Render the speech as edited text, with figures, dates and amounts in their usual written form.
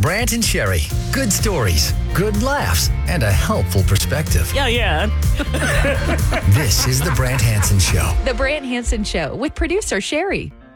Brant and Sherry. Good stories, good laughs, and a helpful perspective. Yeah. This is The Brant Hansen Show. The Brant Hansen Show with producer Sherry.